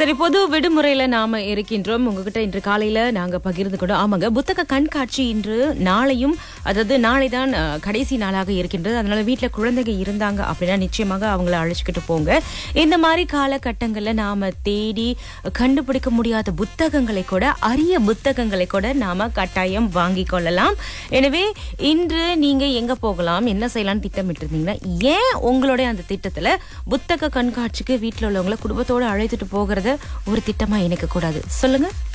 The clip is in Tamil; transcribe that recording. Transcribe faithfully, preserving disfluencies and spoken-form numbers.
சரி, பொது விடுமுறையில நாம இருக்கின்றோம். உங்ககிட்ட இன்று காலையில நாங்க பகிர்ந்து கொண்டோம். ஆமாங்க, புத்தக கண்காட்சி இன்று நாளையும், அதாவது நாளைதான் அஹ், கடைசி நாளாக இருக்கின்றது. அதனால வீட்டுல குழந்தைங்க இருந்தாங்க அப்படின்னா நிச்சயமாக அவங்கள அழைச்சிக்கிட்டு போங்க. இந்த மாதிரி காலகட்டங்கள்ல நாம தேடி கண்டுபிடிக்க முடியாத புத்தகங்களை கூட, அரிய புத்தகங்களை கூட நாம கட்டாயம் வாங்கி கொள்ளலாம். எனவே இன்று நீங்க எங்க போகலாம், என்ன செய்யலாம்னு திட்டமிட்டு இருந்தீங்கன்னா, ஏன் உங்களுடைய அந்த திட்டத்துல புத்தக கண்காட்சிக்கு வீட்டுல உள்ளவங்களை குடும்பத்தோட அழைத்துட்டு போகிறத ஒரு திட்டமா இணைக்க கூடாது? சொல்லுங்க.